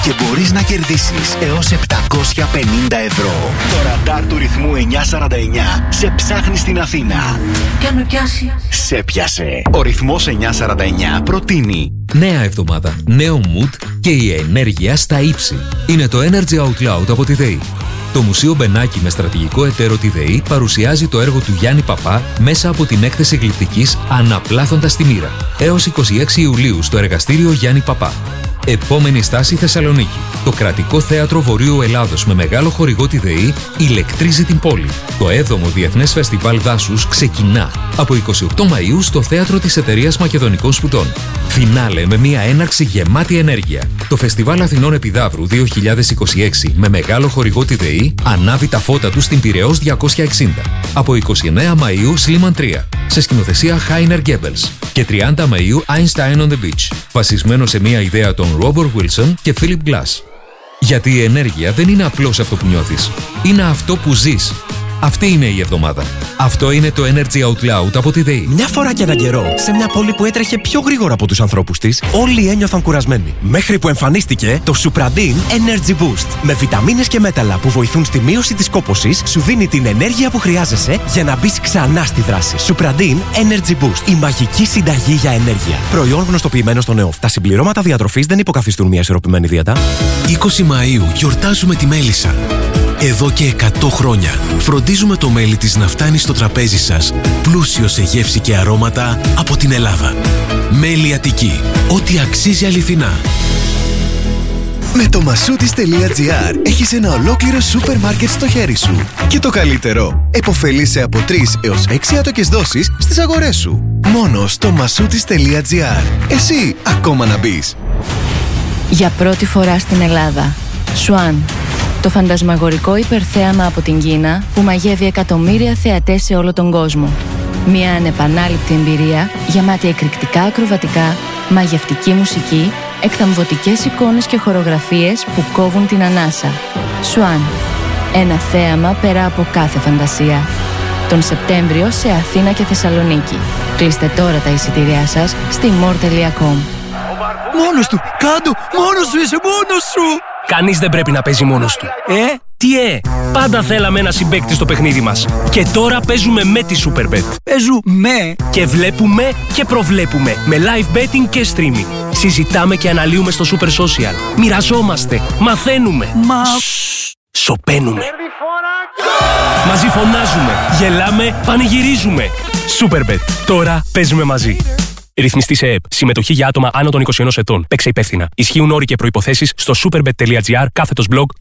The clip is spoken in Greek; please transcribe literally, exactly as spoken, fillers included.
και μπορείς να κερδίσεις έως επτακόσια πενήντα ευρώ. Το ραντάρ του ρυθμού εννιακόσια σαράντα εννιά σε ψάχνει στην Αθήνα. Και αν με πιάσει. Σε πιάσε. Ο ρυθμός εννιακόσια σαράντα εννιά προτείνει νέα εβδομάδα, νέο mood και η ενέργεια στα ύψη. Είναι το Energy Out Loud από τη ΔΕΗ. Το Μουσείο Μπενάκη με στρατηγικό εταίρο τη ΔΕΗ παρουσιάζει το έργο του Γιάννη Παπά μέσα από την έκθεση γλυπτικής «Αναπλάθοντας τη μοίρα» έως είκοσι έξι Ιουλίου στο εργαστήριο Γιάννη Παπά. Επόμενη στάση Θεσσαλονίκη. Το Κρατικό Θέατρο Βορείου Ελλάδος με μεγάλο χορηγό τη ΔΕΗ ηλεκτρίζει την πόλη. Το έβδομο Διεθνές Φεστιβάλ Δάσους ξεκινά από είκοσι οκτώ Μαΐου στο Θέατρο της Εταιρείας Μακεδονικών Σπουδών. Φινάλε με μια έναρξη γεμάτη ενέργεια. Το Φεστιβάλ Αθηνών Επιδαύρου δύο χιλιάδες είκοσι έξι με μεγάλο χορηγό τη ΔΕΗ ανάβει τα φώτα του στην Πειραιώς διακόσια εξήντα. Από είκοσι εννέα Μαΐου Σλίμαν τρία σε σκηνοθεσία Χάινερ Γκέμπελς και τριάντα Μαΐου Einstein on the Beach, βασισμένο σε μια ιδέα των Ρόμπορτ Βίλσον και Φίλιπ Γκλάς. Γιατί η ενέργεια δεν είναι απλώς αυτό που νιώθεις, είναι αυτό που ζεις. Αυτή είναι η εβδομάδα. Αυτό είναι το Energy Out Loud από τη ΔΕΗ. Μια φορά και έναν καιρό, σε μια πόλη που έτρεχε πιο γρήγορα από τους ανθρώπους της, όλοι ένιωθαν κουρασμένοι. Μέχρι που εμφανίστηκε το Supradin Energy Boost. Με βιταμίνες και μέταλλα που βοηθούν στη μείωση της κόπωσης, σου δίνει την ενέργεια που χρειάζεσαι για να μπεις ξανά στη δράση. Supradin Energy Boost. Η μαγική συνταγή για ενέργεια. Προϊόν γνωστοποιημένο στον ΕΟΦ. Τα συμπληρώματα διατροφής δεν υποκαθιστούν μια ισορροπημένη δίαιτα. είκοσι Μαΐου γιορτάζουμε τη μέλισσα. Εδώ και εκατό χρόνια φροντίζουμε το μέλι της να φτάνει στο τραπέζι σας πλούσιο σε γεύση και αρώματα από την Ελλάδα. Μέλι Αττική. Ό,τι αξίζει αληθινά. Με το μασούτις τελεία τζι άρ έχεις ένα ολόκληρο σούπερ μάρκετ στο χέρι σου. Και το καλύτερο, επωφελείσαι από τρεις έως έξι άτοκες δόσεις στις αγορές σου. Μόνο στο μασούτις τελεία τζι άρ. Εσύ ακόμα να μπεις. Για πρώτη φορά στην Ελλάδα, Σουάν. Το φαντασμαγορικό υπερθέαμα από την Κίνα που μαγεύει εκατομμύρια θεατές σε όλο τον κόσμο. Μια ανεπανάληπτη εμπειρία γεμάτη εκρηκτικά ακροβατικά, μαγευτική μουσική, εκθαμβωτικές εικόνες και χορογραφίες που κόβουν την ανάσα. Σουάν. Ένα θέαμα πέρα από κάθε φαντασία. Τον Σεπτέμβριο σε Αθήνα και Θεσσαλονίκη. Κλείστε τώρα τα εισιτήριά σας στη μορ τελεία κομ. Μόνος του! Κάντο! Μόνος σου είσαι! Μόνος σου! Κανείς δεν πρέπει να παίζει μόνος του. Ε? Τι ε! Πάντα θέλαμε ένα συμπαίκτη στο παιχνίδι μας. Και τώρα παίζουμε με τη Superbet. Παίζουμε! Και βλέπουμε και προβλέπουμε. Με live betting και streaming. Συζητάμε και αναλύουμε στο Super Social. Μοιραζόμαστε. Μαθαίνουμε. Μα... Σοπαίνουμε. Μαζί φωνάζουμε. Γελάμε. Πανηγυρίζουμε. Superbet. Τώρα παίζουμε μαζί. Ρυθμιστή σε ΕΕΠ. Συμμετοχή για άτομα άνω των είκοσι ενός ετών. Παίξε υπεύθυνα. Ισχύουν όροι και προϋποθέσεις στο superbet τελεία τζι άρ κάθετος blog